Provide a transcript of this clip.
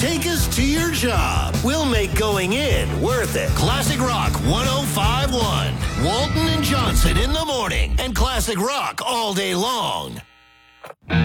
Take us to your job. We'll make going in worth it. Classic Rock 105.1. Walton and Johnson in the morning and Classic Rock all day long.